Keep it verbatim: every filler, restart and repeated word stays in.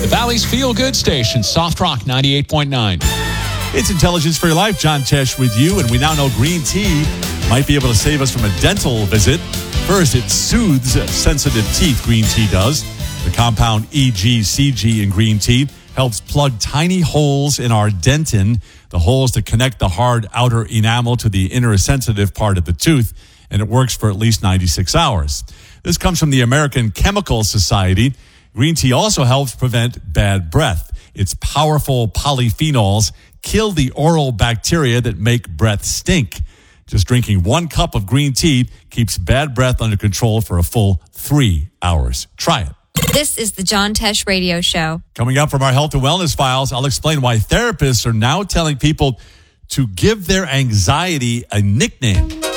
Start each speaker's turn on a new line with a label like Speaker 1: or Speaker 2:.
Speaker 1: Valley's Feel Good Station, Soft Rock ninety-eight point nine.
Speaker 2: It's Intelligence for Your Life. John Tesh with you, and we now know green tea might be able to save us from a dental visit. First, it soothes sensitive teeth, green tea does. The compound E G C G in green tea helps plug tiny holes in our dentin, the holes that connect the hard outer enamel to the inner sensitive part of the tooth, and it works for at least ninety-six hours. This comes from the American Chemical Society. Green tea also helps prevent bad breath. Its powerful polyphenols kill the oral bacteria that make breath stink. Just drinking one cup of green tea keeps bad breath under control for a full three hours. Try it.
Speaker 3: This is the John Tesh Radio Show.
Speaker 2: Coming up from our health and wellness files, I'll explain why therapists are now telling people to give their anxiety a nickname.